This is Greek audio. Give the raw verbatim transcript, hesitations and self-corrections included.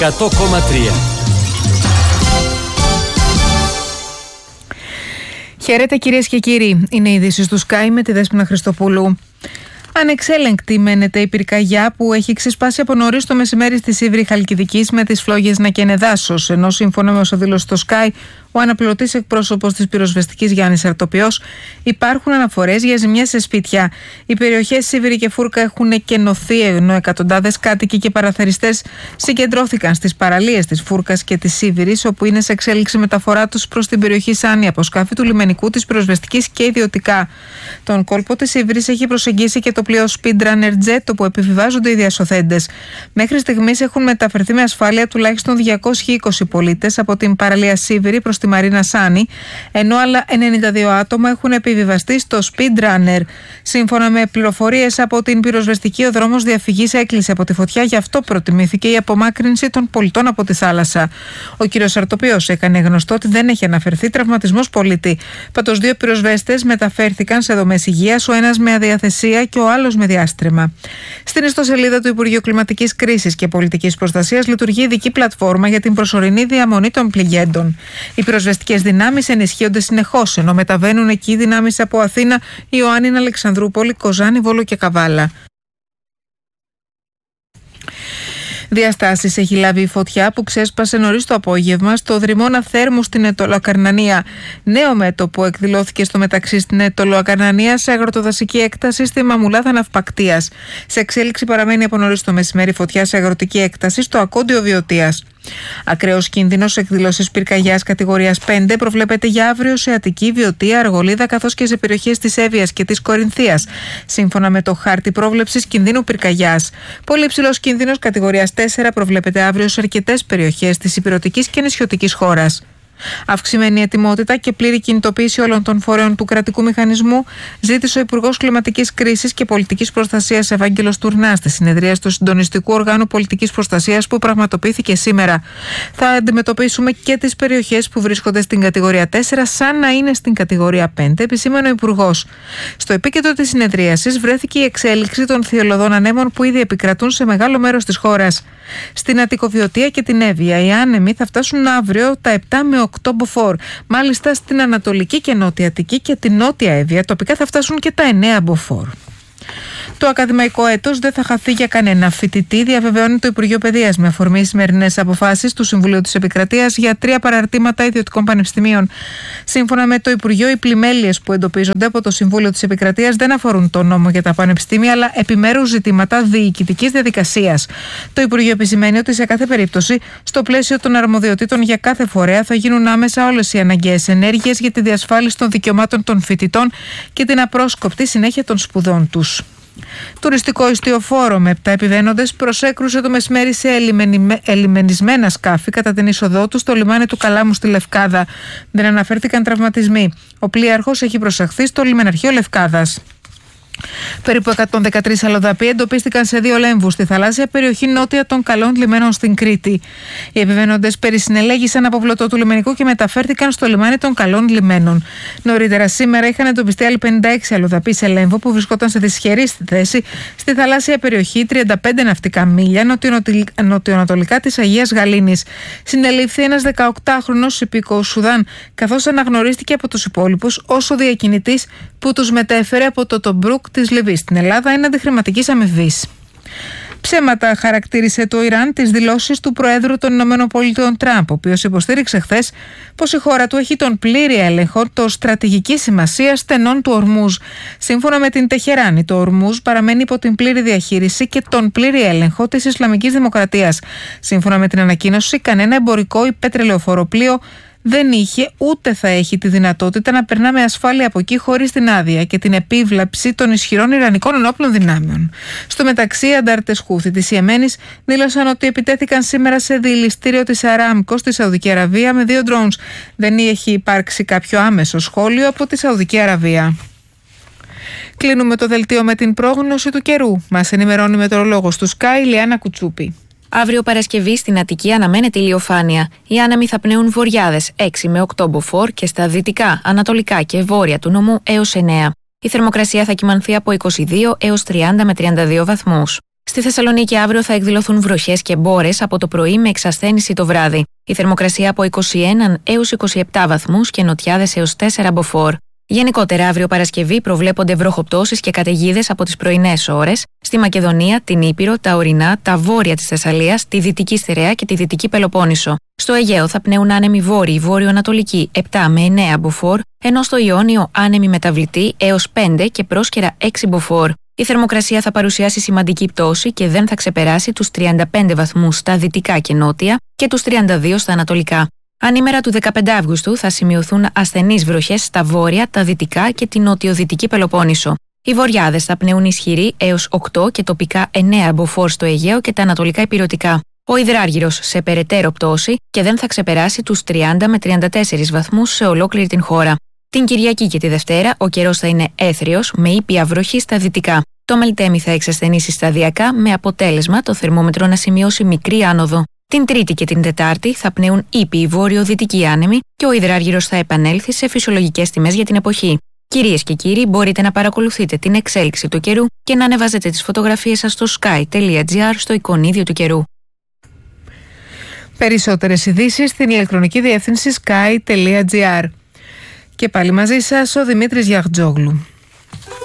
εκατό κόμμα τρία. Χαίρετε κυρίες και κύριοι, είναι οι ειδήσεις του Sky με τη Δέσποινα Χριστοπούλου. Ανεξέλεγκτη μένεται η πυρκαγιά που έχει ξεσπάσει από νωρίς το μεσημέρι στη Σίβρη Χαλκιδικής με τις φλόγες να καίνε δάσος, ενώ σύμφωνα με όσο δήλωσε στο Sky ο αναπληρωτής εκπρόσωπος της πυροσβεστικής Γιάννης Αρτοπιός, υπάρχουν αναφορές για ζημιές σε σπίτια. Οι περιοχές Σίβρη και Φούρκα έχουν κενωθεί, ενώ εκατοντάδες κάτοικοι και παραθεριστές συγκεντρώθηκαν στις παραλίες της Φούρκας και της Σίβηρης, όπου είναι σε εξέλιξη μεταφορά τους προς την περιοχή Σάνη από σκάφη του λιμενικού, της πυροσβεστικής και ιδιωτικά. Τον κόλπο της Σίβηρης έχει προσεγγίσει και το πλοίο Speedrunner Jet, όπου επιβιβάζονται οι διασωθέντες. Μέχρι στιγμής έχουν μεταφερθεί με ασφάλεια τουλάχιστον διακόσιοι είκοσι πολίτες από την παραλία Σίβηρη προς τη Μαρίνα Σάνη, ενώ άλλα ενενήντα δύο άτομα έχουν επιβιβαστεί στο Speedrunner. Σύμφωνα με πληροφορίες από την πυροσβεστική, ο δρόμος διαφυγής έκλεισε από τη φωτιά, γι' αυτό προτιμήθηκε η απομάκρυνση των πολιτών από τη θάλασσα. Ο κ. Αρτοπιός έκανε γνωστό ότι δεν έχει αναφερθεί τραυματισμός πολίτη. Πάντως, δύο πυροσβέστες μεταφέρθηκαν σε δομές υγείας, ο ένας με αδιαθεσία και ο άλλος με διάστρεμα. Στην ιστοσελίδα του Υπουργείου Κλιματικής Κρίσης και Πολιτικής Προστασίας λειτουργεί ειδική πλατφόρμα για την προσωρινή διαμονή των πληγέντων. Οι πυροσβεστικές δυνάμεις ενισχύονται συνεχώς, ενώ μεταβαίνουν εκεί δυνάμεις από Αθήνα, Ιωάννινα, Αλεξανδρούπολη, Κοζάνη, Βόλο και Καβάλα. Διαστάσεις έχει λάβει η φωτιά που ξέσπασε νωρίς το απόγευμα στο δρυμώνα Θέρμου στην Αιτωλοακαρνανία. Νέο μέτωπο εκδηλώθηκε στο μεταξύ στην Αιτωλοακαρνανία σε αγροτοδασική έκταση στη Μαμουλάδα Ναυπακτίας. Σε εξέλιξη παραμένει από νωρίς το μεσημέρι φωτιά σε αγροτική έκταση στο Ακόντιο Βιωτίας. Ακραίος κίνδυνος εκδήλωσης πυρκαγιάς κατηγορίας πέντε προβλέπεται για αύριο σε Αττική, Βιωτία, Αργολίδα καθώς και σε περιοχές της Εύβοιας και της Κορινθίας, σύμφωνα με το χάρτη πρόβλεψης κινδύνου πυρκαγιάς. Πολύ υψηλός κίνδυνος κατηγορίας τέσσερα προβλέπεται αύριο σε αρκετές περιοχές της ηπειρωτικής και νησιωτικής χώρας. Αυξημένη ετοιμότητα και πλήρη κινητοποίηση όλων των φορέων του κρατικού μηχανισμού ζήτησε ο Υπουργός Κλιματικής Κρίσης και Πολιτικής Προστασίας Ευάγγελος Τουρνάς στη συνεδρία του Συντονιστικού Οργάνου Πολιτικής Προστασίας που πραγματοποιήθηκε σήμερα. Θα αντιμετωπίσουμε και τις περιοχές που βρίσκονται στην κατηγορία τέσσερα σαν να είναι στην κατηγορία πέντε, επισήμανε ο Υπουργός. Στο επίκεντρο της συνεδρίασης βρέθηκε η εξέλιξη των θειολωδών ανέμων που ήδη επικρατούν σε μεγάλο μέρος της χώρας. Στην Αττικοβιωτία και την Εύβοια οι άνεμοι θα φτάσουν αύριο τα επτά με οκτώ μποφόρ. Μάλιστα στην Ανατολική και Νότια Αττική και την Νότια Εύβοια τοπικά θα φτάσουν και τα εννέα μποφόρ. Το ακαδημαϊκό έτος δεν θα χαθεί για κανένα φοιτητή, διαβεβαιώνει το Υπουργείο Παιδείας με αφορμή σημερινές αποφάσεις του Συμβουλίου της Επικρατείας για τρία παραρτήματα ιδιωτικών πανεπιστημίων. Σύμφωνα με το Υπουργείο, οι πλημέλειες που εντοπίζονται από το Συμβούλιο της Επικρατείας δεν αφορούν το νόμο για τα πανεπιστήμια, αλλά επιμέρους ζητήματα διοικητικής διαδικασίας. Το Υπουργείο επισημαίνει ότι σε κάθε περίπτωση, στο πλαίσιο των αρμοδιοτήτων για κάθε φορέα, θα γίνουν άμεσα όλες οι αναγκαίες ενέργειες για τη διασφάλιση των δικαιωμάτων των φοιτητών και την απρόσκοπτη συνέχεια των σπουδών τους. Τουριστικό ιστιοφόρο με επτά επιβαίνοντες προσέκρουσε το μεσημέρι σε ελιμενισμένα σκάφη κατά την είσοδό του στο λιμάνι του Καλάμου στη Λευκάδα. Δεν αναφέρθηκαν τραυματισμοί. Ο πλοίαρχος έχει προσαχθεί στο λιμεναρχείο Λευκάδας. Περίπου εκατόν δεκατρείς αλλοδαποί εντοπίστηκαν σε δύο λέμβους στη θαλάσσια περιοχή νότια των Καλών Λιμένων στην Κρήτη. Οι επιβαίνοντες περισυνελέγησαν από πλωτό του λιμενικού και μεταφέρθηκαν στο λιμάνι των Καλών Λιμένων. Νωρίτερα σήμερα είχαν εντοπιστεί άλλοι πενήντα έξι αλλοδαποί σε λέμβο που βρισκόταν σε δυσχερή θέση στη θαλάσσια περιοχή τριάντα πέντε ναυτικά μίλια νοτιοανατολικά της Αγίας Γαλήνης. Συνελήφθη ένας δεκαοκτάχρονος υπήκοος Σουδάν, καθώς αναγνωρίστηκε από τους υπόλοιπους ως ο διακινητής που τους μετέφερε από το Τομπρούκ της Λιβύης στην Ελλάδα έναντι χρηματικής αμοιβής. Ψέματα χαρακτήρισε το Ιράν τις δηλώσεις του Προέδρου των ΗΠΑ Τραμπ, ο οποίος υποστήριξε χθες πως η χώρα του έχει τον πλήρη έλεγχο των στρατηγικής σημασίας στενών του Ορμούζ. Σύμφωνα με την Τεχεράνη, το Ορμούζ παραμένει υπό την πλήρη διαχείριση και τον πλήρη έλεγχο της Ισλαμικής Δημοκρατίας. Σύμφωνα με την ανακοίνωση, κανένα εμπορικό ή πετρελαιοφόρο πλοίο δεν είχε ούτε θα έχει τη δυνατότητα να περνά με ασφάλεια από εκεί χωρίς την άδεια και την επίβλαψη των ισχυρών Ιρανικών ενόπλων δυνάμεων. Στο μεταξύ, οι αντάρτες Χούθη της Ιεμένης δήλωσαν ότι επιτέθηκαν σήμερα σε διελιστήριο της Αράμκο στη Σαουδική Αραβία με δύο drones. Δεν έχει υπάρξει κάποιο άμεσο σχόλιο από τη Σαουδική Αραβία. Κλείνουμε το δελτίο με την πρόγνωση του καιρού. Μας ενημερώνει η μετεωρολόγος του Sky, Λιάννα Κουτσούπη. Αύριο Παρασκευή στην Αττική αναμένεται ηλιοφάνεια. Οι άνεμοι θα πνέουν βορειάδες έξι με οκτώ μποφόρ και στα δυτικά, ανατολικά και βόρεια του νομού έως εννέα. Η θερμοκρασία θα κυμανθεί από είκοσι δύο έως τριάντα με τριάντα δύο βαθμούς. Στη Θεσσαλονίκη αύριο θα εκδηλωθούν βροχές και μπόρες από το πρωί με εξασθένηση το βράδυ. Η θερμοκρασία από είκοσι ένα έως είκοσι επτά βαθμούς και νοτιάδες έως τέσσερα μποφόρ. Γενικότερα, αύριο Παρασκευή προβλέπονται βροχοπτώσεις και καταιγίδες από τις πρωινές ώρες στη Μακεδονία, την Ήπειρο, τα ορεινά, τα βόρεια της Θεσσαλίας, τη Δυτική Στερεά και τη Δυτική Πελοπόννησο. Στο Αιγαίο θα πνέουν άνεμοι βόρειοι, βόρειο-ανατολικοί επτά με εννέα μποφόρ, ενώ στο Ιόνιο άνεμοι μεταβλητοί έως πέντε και πρόσκαιρα έξι μποφόρ. Η θερμοκρασία θα παρουσιάσει σημαντική πτώση και δεν θα ξεπεράσει τους τριάντα πέντε βαθμούς στα δυτικά και νότια και τους τριάντα δύο στα ανατολικά. Ανήμερα του δεκαπέντε Αυγούστου θα σημειωθούν ασθενείς βροχές στα βόρεια, τα δυτικά και την νοτιοδυτική Πελοπόννησο. Οι βορειάδες θα πνέουν ισχυροί έως οκτώ και τοπικά εννέα μποφόρ στο Αιγαίο και τα ανατολικά ηπειρωτικά. Ο υδράργυρος σε περαιτέρω πτώση και δεν θα ξεπεράσει τους τριάντα με τριάντα τέσσερις βαθμούς σε ολόκληρη την χώρα. Την Κυριακή και τη Δευτέρα ο καιρός θα είναι έθριος με ήπια βροχή στα δυτικά. Το Μελτέμι θα εξασθενήσει σταδιακά με αποτέλεσμα το θερμόμετρο να σημειώσει μικρή άνοδο. Την Τρίτη και την Τετάρτη θα πνέουν ήπιοι βόρειο-δυτικοί άνεμοι και ο υδράργυρος θα επανέλθει σε φυσιολογικές τιμές για την εποχή. Κυρίες και κύριοι, μπορείτε να παρακολουθείτε την εξέλιξη του καιρού και να ανεβάζετε τις φωτογραφίες σας στο sky τελεία gr στο εικονίδιο του καιρού. Περισσότερες ειδήσεις στην ηλεκτρονική διεύθυνση sky τελεία gr. Και πάλι μαζί σας ο Δημήτρης Γιαχτζόγλου.